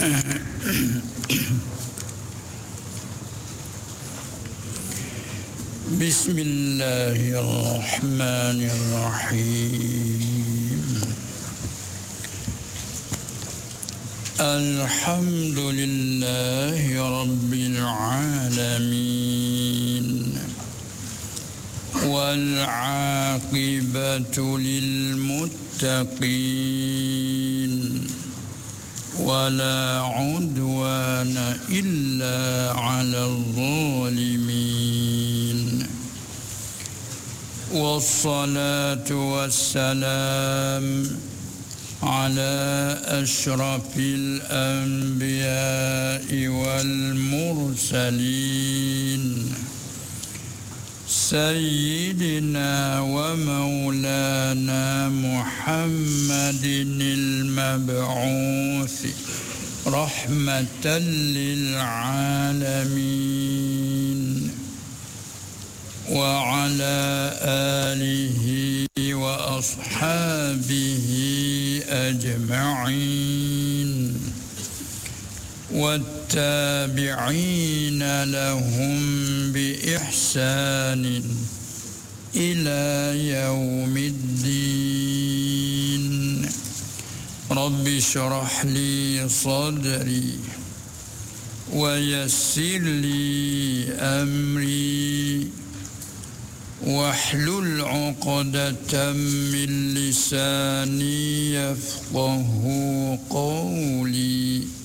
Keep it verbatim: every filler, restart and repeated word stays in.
بسم الله الرحمن الرحيم. الحمد لله رب العالمين، والعاقبة للمتقين، ولا عدوان إلا على الظالمين، والصلاة والسلام على أشرف الأنبياء والمرسلين، سيدنا ومولانا محمد المبعوث رحمة للعالمين، وعلى آله وأصحابه أجمعين، والتابعين لهم بإحسان إلى يوم الدين. رب اشرح لي صدري ويسر لي أمري، واحلل عقدة من لساني يفقه قولي.